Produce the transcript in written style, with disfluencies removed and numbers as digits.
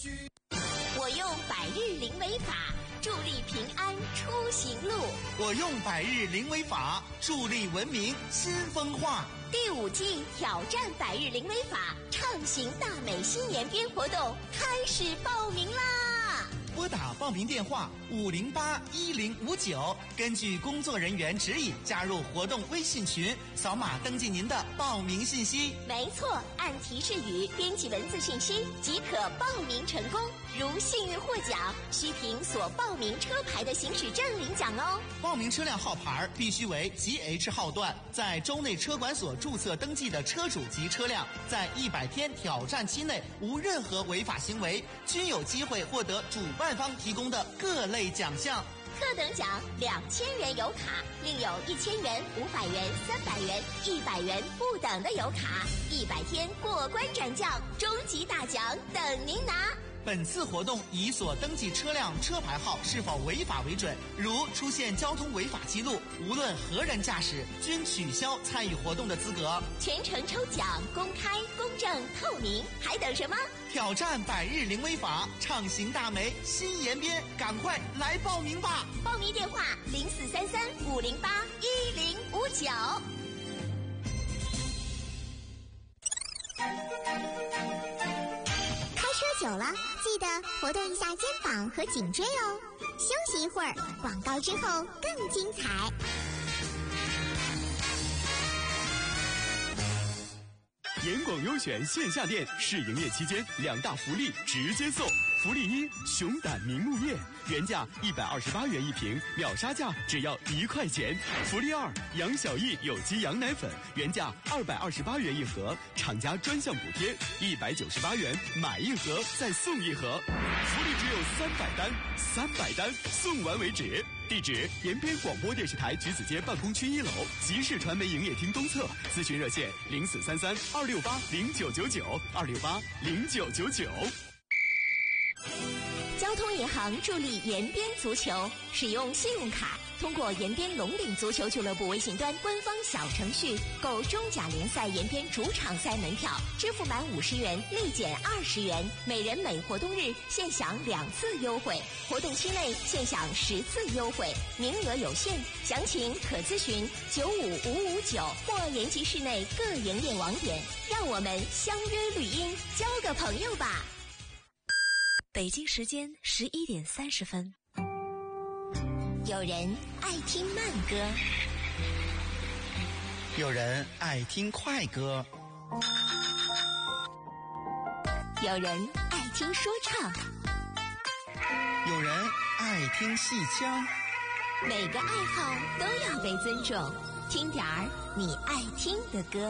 我用百日零违法助力平安出行路， 我用百日零违法助力文明新风化。 第5季挑战百日零违法畅行大美新延边活动开始报名啦！ 拨打报名电话5081059，根据工作人员指引加入活动微信群，扫码登记您的报名信息。 没错，按提示语编辑文字信息即可报名成功。如幸运获奖，需凭所报名车牌的行驶证领奖哦。 报名车辆号牌必须为 GH 号段，在州内车管所注册登记的车主及车辆，在100天挑战期内无任何违法行为，均有机会获得主办方提供的各类奖项。 特等奖2000元油卡，另有1000元、500元、300元、100元不等的油卡，100天过关斩将，终极大奖等您拿。 本次活动以所登记车辆车牌号是否违法为准，如出现交通违法记录，无论何人驾驶，均取消参与活动的资格。 全程抽奖公开、公正、透明，还等什么？ 挑战百日零违法，畅行大美新延边，赶快来报名吧！ 报名电话0433-508-1059。 车久了，记得活动一下肩膀和颈椎哦。休息一会儿，广告之后更精彩。 严广优选线下店试营业期间2大福利直接送。福利1：熊胆明目面，原价128元一瓶，秒杀价只要1块钱。福利2：杨小艺有机羊奶粉，原价228元一盒，厂家专项补贴198元，买一盒再送一盒。福利只有300单送完为止。地址：延边广播电视台橘子街办公区1楼，集市传媒营业厅东侧。咨询热线：0433-268-0999，268-0999。 交通银行助力延边足球，使用信用卡，通过延边龙岭足球俱乐部微信端官方小程序购中甲联赛延边主场赛门票，支付满50元立减20元，每人每活动日限享2次优惠，活动期内限享10次优惠，名额有限，详情可咨询95559或延吉市内各营业网点。让我们相约绿荫，交个朋友吧。 北京时间11点30分。 有人爱听慢歌， 有人爱听快歌， 有人爱听说唱， 有人爱听戏腔。 每个爱好都要被尊重，听点儿你爱听的歌。